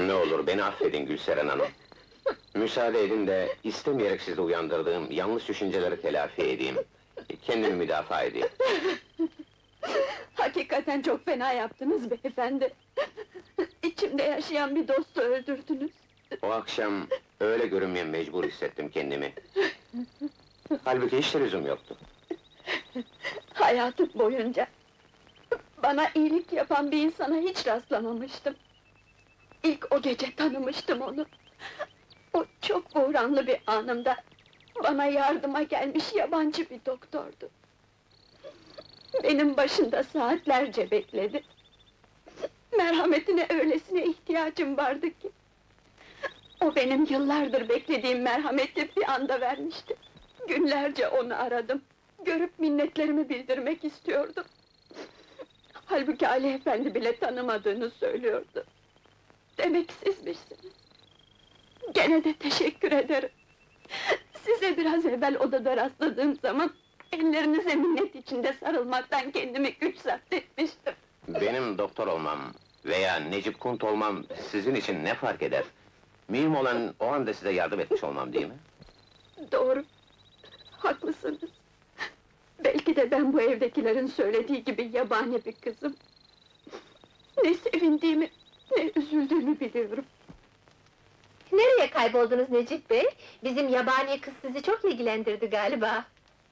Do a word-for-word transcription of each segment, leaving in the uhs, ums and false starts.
Ne olur beni affedin Gülseren Hanım. Müsaade edin de istemeyerek sizi uyandırdığım yanlış düşünceleri telafi edeyim. Kendimi müdafaa edeyim. Hakikaten çok fena yaptınız beyefendi. İçimde yaşayan bir dostu öldürdünüz. O akşam öyle görünmeye mecbur hissettim kendimi. Halbuki hiç de lüzum yoktu. Hayatım boyunca bana iyilik yapan bir insana hiç rastlamamıştım. İlk o gece tanımıştım onu. O çok buhranlı bir anımda bana yardıma gelmiş yabancı bir doktordu. Benim başında saatlerce bekledi. Merhametine öylesine ihtiyacım vardı ki. O benim yıllardır beklediğim merhameti bir anda vermişti. Günlerce onu aradım. Görüp minnetlerimi bildirmek istiyordum. Halbuki Ali Efendi bile tanımadığını söylüyordu. Demek sizmişsiniz. Gene de teşekkür ederim. Size biraz evvel odada rastladığım zaman ellerinize minnet içinde sarılmaktan kendimi güç zapt etmiştim. Benim doktor olmam veya Necip Kunt olmam sizin için ne fark eder? Mühim olan o anda size yardım etmiş olmam değil mi? Doğru, haklısınız. Belki de ben bu evdekilerin söylediği gibi yabani bir kızım. Ne sevindiğimi, ne üzüldüğümü biliyorum. Nereye kayboldunuz Necip Bey? Bizim yabani kız sizi çok ilgilendirdi galiba.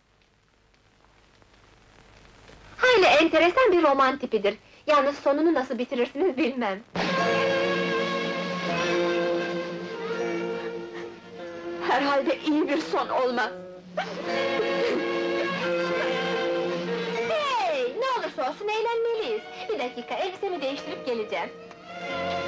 Hayli enteresan bir roman tipidir. Yalnız sonunu nasıl bitirirsiniz bilmem. Herhalde iyi bir son olmaz. Hey! Ne olursa olsun eğlenmeliyiz. Bir dakika, elbisemi değiştirip geleceğim.